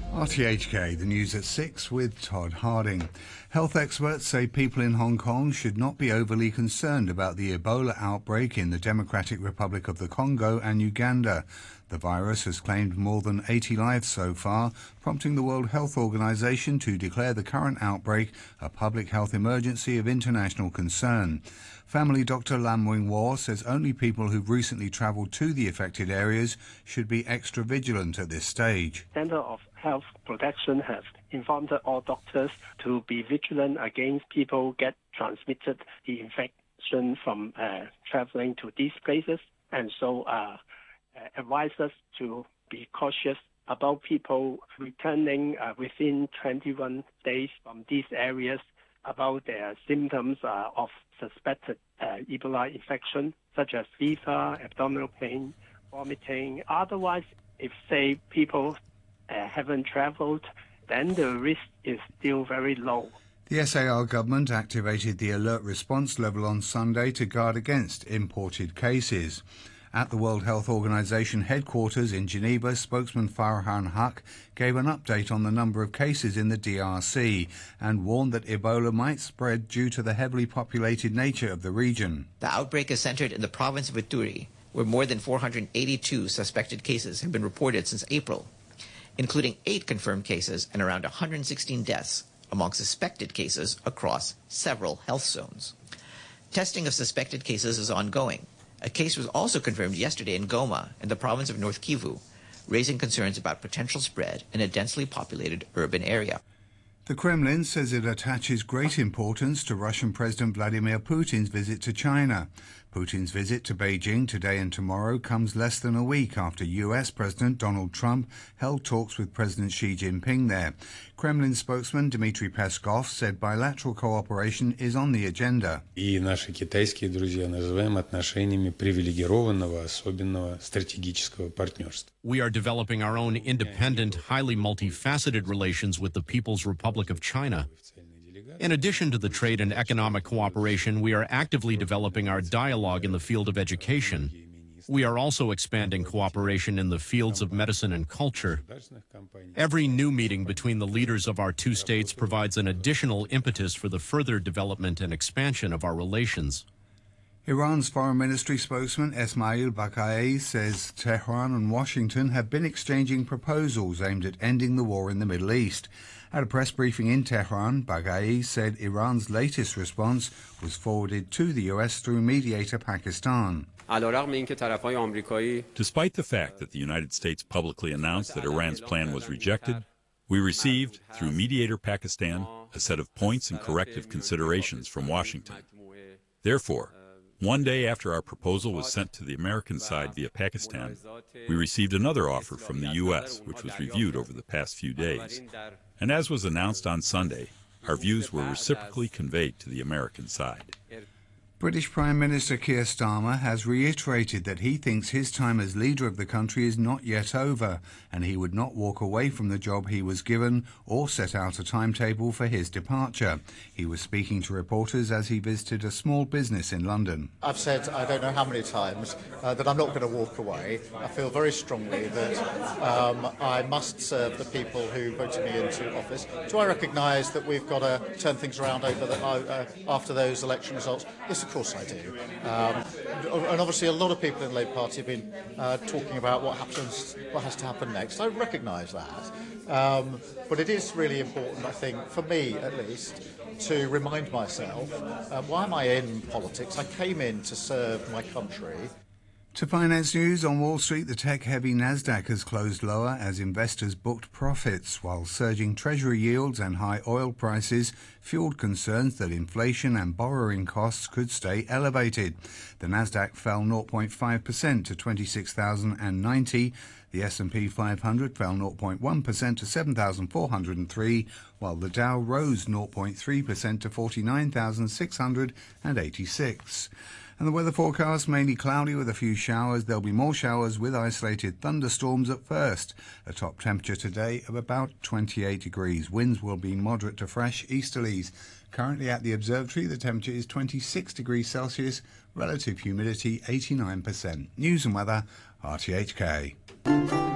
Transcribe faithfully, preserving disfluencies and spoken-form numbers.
R T H K, the news at six with Todd Harding. Health experts say people in Hong Kong should not be overly concerned about the Ebola outbreak in the Democratic Republic of the Congo and Uganda. The virus has claimed more than eighty lives so far, prompting the World Health Organization to declare the current outbreak a public health emergency of international concern. Family doctor Lam Wing-War says only people who've recently travelled to the affected areas should be extra vigilant at this stage. Center of Health Protection has informed all doctors to be vigilant against people get transmitted the infection from uh, traveling to these places, and so uh, advise us to be cautious about people returning uh, within twenty-one days from these areas about their symptoms uh, of suspected uh, Ebola infection, such as fever, abdominal pain, vomiting. Otherwise, if, say, people uh, haven't traveled, then the risk is still very low. The S A R government activated the alert response level on Sunday to guard against imported cases. At the World Health Organization headquarters in Geneva, spokesman Farhan Haq gave an update on the number of cases in the D R C and warned that Ebola might spread due to the heavily populated nature of the region. The outbreak is centered in the province of Ituri, where more than four hundred eighty-two suspected cases have been reported since April, including eight confirmed cases and around one hundred sixteen deaths among suspected cases across several health zones. Testing of suspected cases is ongoing. A case was also confirmed yesterday in Goma, in the province of North Kivu, raising concerns about potential spread in a densely populated urban area. The Kremlin says it attaches great importance to Russian President Vladimir Putin's visit to China. Putin's visit to Beijing today and tomorrow comes less than a week after U S President Donald Trump held talks with President Xi Jinping there. Kremlin spokesman Dmitry Peskov said bilateral cooperation is on the agenda. И наши китайские друзья называем отношениями привилегированного, особенного стратегического партнерства. We are developing our own independent, highly multifaceted relations with the People's Republic of China. In addition to the trade and economic cooperation, we are actively developing our dialogue in the field of education. We are also expanding cooperation in the fields of medicine and culture. Every new meeting between the leaders of our two states provides an additional impetus for the further development and expansion of our relations. Iran's Foreign Ministry spokesman Esmail Baqai says Tehran and Washington have been exchanging proposals aimed at ending the war in the Middle East. At a press briefing in Tehran, Baqai said Iran's latest response was forwarded to the U S through mediator Pakistan. Despite the fact that the United States publicly announced that Iran's plan was rejected, we received, through mediator Pakistan, a set of points and corrective considerations from Washington. Therefore, one day after our proposal was sent to the American side via Pakistan, we received another offer from the U S, which was reviewed over the past few days. And as was announced on Sunday, our views were reciprocally conveyed to the American side. British Prime Minister Keir Starmer has reiterated that he thinks his time as leader of the country is not yet over, and he would not walk away from the job he was given or set out a timetable for his departure. He was speaking to reporters as he visited a small business in London. I've said, I don't know how many times, uh, that I'm not going to walk away. I feel very strongly that um, I must serve the people who voted me into office. Do I recognise that we've got to turn things around over the, uh, after those election results? Yes, of course I do. Um, and obviously a lot of people in the Labour Party have been uh, talking about what happens, what has to happen next. I recognise that. Um, but it is really important, I think, for me at least, to remind myself, uh, why am I in politics? I came in to serve my country. To finance news, on Wall Street, the tech-heavy Nasdaq has closed lower as investors booked profits, while surging Treasury yields and high oil prices fueled concerns that inflation and borrowing costs could stay elevated. The Nasdaq fell zero point five percent to twenty-six thousand ninety. The S and P five hundred fell zero point one percent to seven thousand four hundred three, while the Dow rose zero point three percent to forty-nine thousand six hundred eighty-six. And the weather forecast, mainly cloudy with a few showers. There'll be more showers with isolated thunderstorms at first. A top temperature today of about twenty-eight degrees. Winds will be moderate to fresh easterlies. Currently at the observatory, the temperature is twenty-six degrees Celsius, relative humidity eighty-nine percent. News and weather, R T H K.